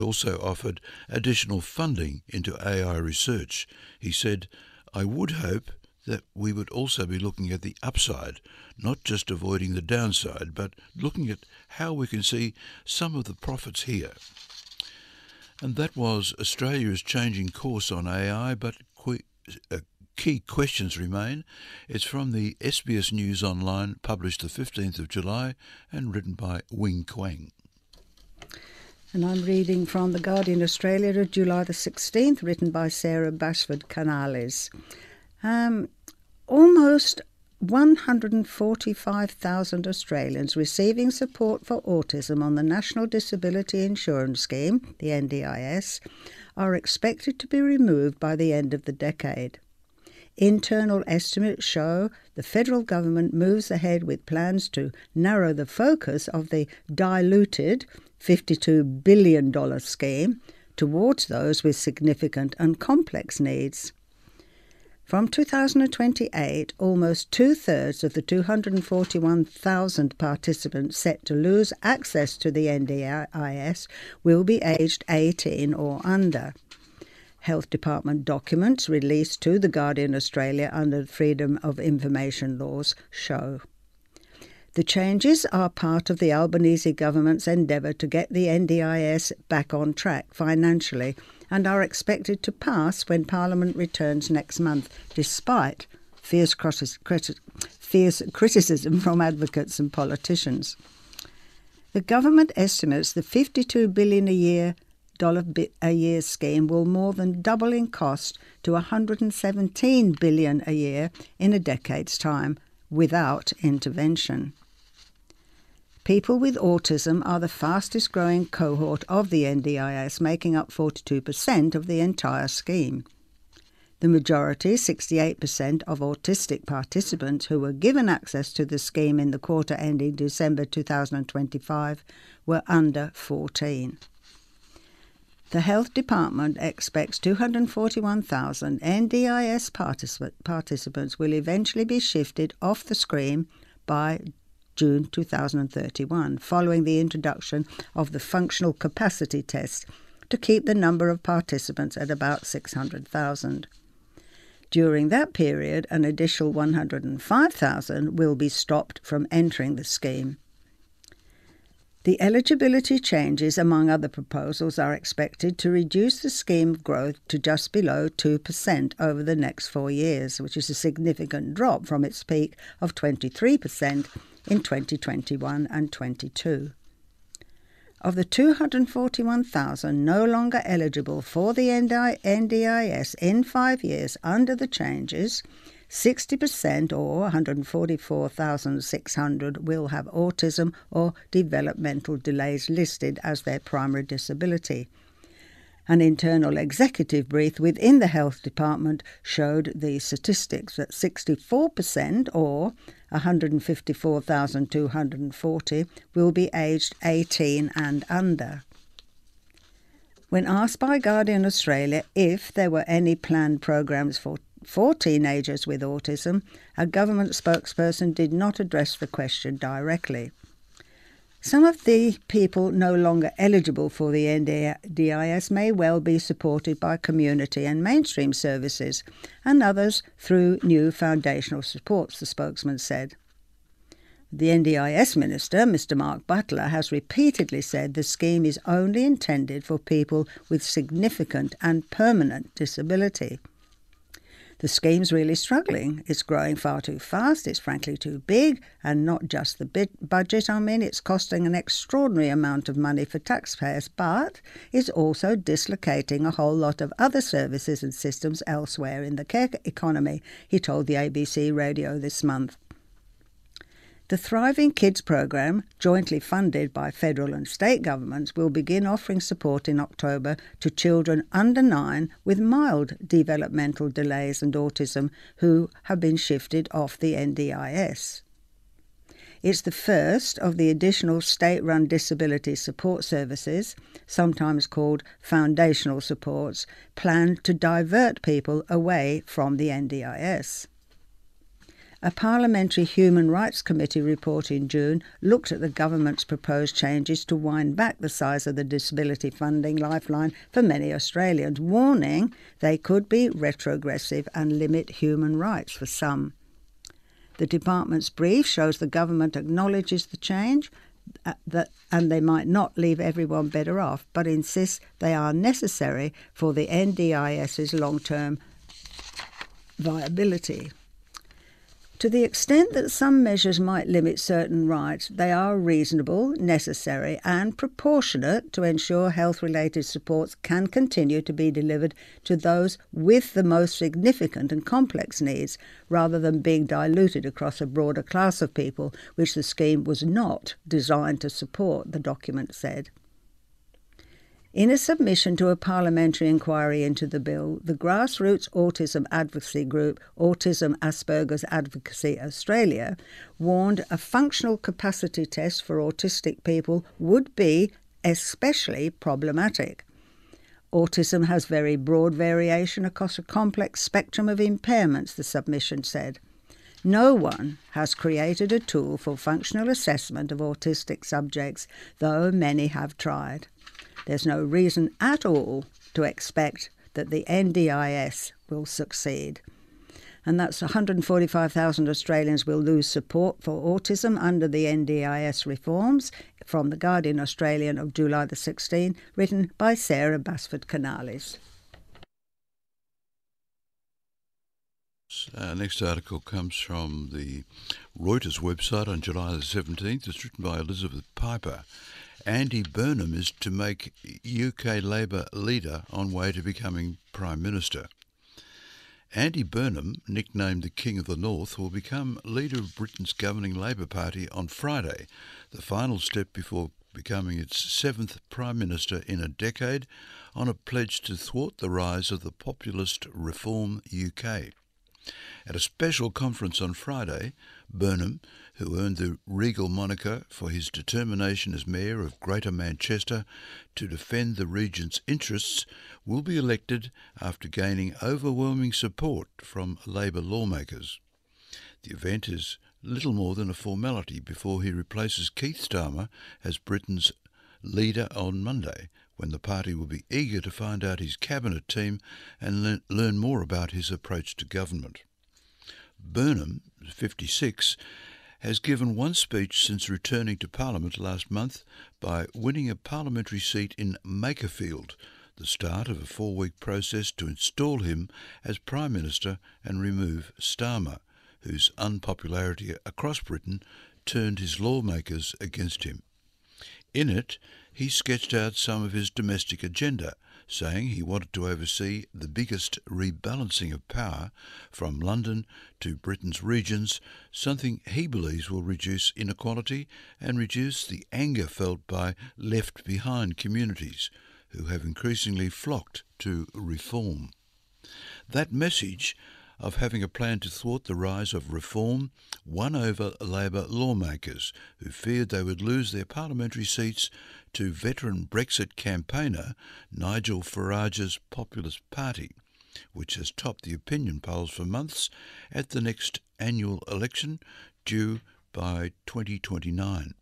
also offered additional funding into AI research. He said, "I would hope that we would also be looking at the upside, not just avoiding the downside, but looking at how we can see some of the profits here." And that was Australia's changing course on AI, but key questions remain. It's from the SBS News Online, published the 15th of July and written by Wing Quang. And I'm reading from The Guardian Australia of July the 16th, written by Sarah Bashford-Canales. Almost 145,000 Australians receiving support for autism on the National Disability Insurance Scheme, the NDIS, are expected to be removed by the end of the decade. Internal estimates show the federal government moves ahead with plans to narrow the focus of the diluted $52 billion scheme towards those with significant and complex needs. From 2028, almost two-thirds of the 241,000 participants set to lose access to the NDIS will be aged 18 or under. Health Department documents released to The Guardian Australia under Freedom of Information laws show. The changes are part of the Albanese government's endeavour to get the NDIS back on track financially and are expected to pass when Parliament returns next month, despite fierce criticism from advocates and politicians. The government estimates the $52 billion a year scheme will more than double in cost to $117 billion a year in a decade's time without intervention. People with autism are the fastest growing cohort of the NDIS, making up 42% of the entire scheme. The majority, 68% of autistic participants who were given access to the scheme in the quarter ending December 2025, were under 14. The Health Department expects 241,000 NDIS participants will eventually be shifted off the scheme by June 2031, following the introduction of the functional capacity test to keep the number of participants at about 600,000. During that period, an additional 105,000 will be stopped from entering the scheme. The eligibility changes, among other proposals, are expected to reduce the scheme growth to just below 2% over the next 4 years, which is a significant drop from its peak of 23% in 2021 and 22. Of the 241,000 no longer eligible for the NDIS in 5 years under the changes, 60% or 144,600 will have autism or developmental delays listed as their primary disability. An internal executive brief within the Health Department showed the statistics that 64% or 154,240 will be aged 18 and under. When asked by Guardian Australia if there were any planned programs for teenagers with autism, a government spokesperson did not address the question directly. Some of the people no longer eligible for the NDIS may well be supported by community and mainstream services, and others through new foundational supports, the spokesman said. The NDIS Minister, Mr Mark Butler, has repeatedly said the scheme is only intended for people with significant and permanent disability. The scheme's really struggling. It's growing far too fast, it's frankly too big, and not just the budget, it's costing an extraordinary amount of money for taxpayers, but it's also dislocating a whole lot of other services and systems elsewhere in the care economy, he told the ABC radio this month. The Thriving Kids program, jointly funded by federal and state governments, will begin offering support in October to children under 9 with mild developmental delays and autism who have been shifted off the NDIS. It's the first of the additional state-run disability support services, sometimes called foundational supports, planned to divert people away from the NDIS. A Parliamentary Human Rights Committee report in June looked at the government's proposed changes to wind back the size of the disability funding lifeline for many Australians, warning they could be retrogressive and limit human rights for some. The department's brief shows the government acknowledges the change and they might not leave everyone better off, but insists they are necessary for the NDIS's long-term viability. To the extent that some measures might limit certain rights, they are reasonable, necessary and proportionate to ensure health-related supports can continue to be delivered to those with the most significant and complex needs, rather than being diluted across a broader class of people, which the scheme was not designed to support, the document said. In a submission to a parliamentary inquiry into the bill, the grassroots autism advocacy group Autism Asperger's Advocacy Australia warned a functional capacity test for autistic people would be especially problematic. Autism has very broad variation across a complex spectrum of impairments, the submission said. No one has created a tool for functional assessment of autistic subjects, though many have tried. There's no reason at all to expect that the NDIS will succeed. And that's 145,000 Australians will lose support for autism under the NDIS reforms, from The Guardian Australian of July the 16th, written by Sarah Basford-Canales. Next article comes from the Reuters website on July the 17th. It's written by Elizabeth Piper. Andy Burnham is to make UK Labor leader on way to becoming Prime Minister. Andy Burnham, nicknamed the King of the North, will become leader of Britain's governing Labor Party on Friday, the final step before becoming its seventh Prime Minister in a decade, on a pledge to thwart the rise of the populist Reform UK. At a special conference on Friday, Burnham, who earned the regal moniker for his determination as Mayor of Greater Manchester to defend the region's interests, will be elected after gaining overwhelming support from Labor lawmakers. The event is little more than a formality before he replaces Keith Starmer as Britain's leader on Monday, when the party will be eager to find out his cabinet team and learn more about his approach to government. Burnham, 56, has given one speech since returning to Parliament last month by winning a parliamentary seat in Makerfield, the start of a 4-week process to install him as Prime Minister and remove Starmer, whose unpopularity across Britain turned his lawmakers against him. In it, he sketched out some of his domestic agenda, saying he wanted to oversee the biggest rebalancing of power from London to Britain's regions, something he believes will reduce inequality and reduce the anger felt by left-behind communities, who have increasingly flocked to reform. That message of having a plan to thwart the rise of reform won over Labor lawmakers, who feared they would lose their parliamentary seats to veteran Brexit campaigner Nigel Farage's Populist Party, which has topped the opinion polls for months at the next annual election due by 2029.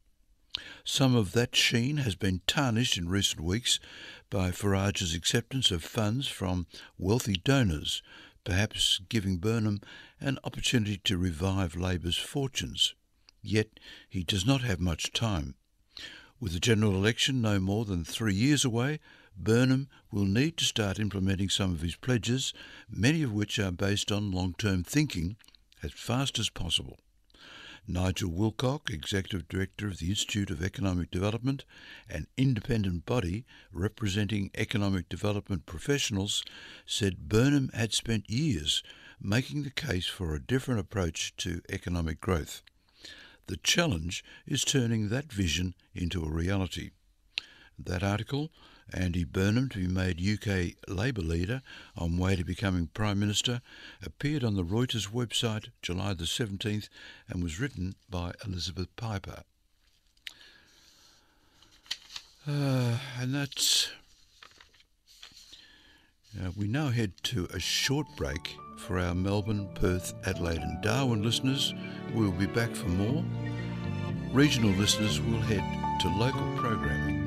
Some of that sheen has been tarnished in recent weeks by Farage's acceptance of funds from wealthy donors, perhaps giving Burnham an opportunity to revive Labor's fortunes. Yet he does not have much time. With the general election no more than 3 years away, Burnham will need to start implementing some of his pledges, many of which are based on long-term thinking, as fast as possible. Nigel Wilcock, Executive Director of the Institute of Economic Development, an independent body representing economic development professionals, said Burnham had spent years making the case for a different approach to economic growth. The challenge is turning that vision into a reality. That article, Andy Burnham to be made UK Labor leader on way to becoming Prime Minister, appeared on the Reuters website July the 17th and was written by Elizabeth Piper. And that's We now head to a short break for our Melbourne, Perth, Adelaide and Darwin listeners. We'll be back for more. Regional listeners will head to local programming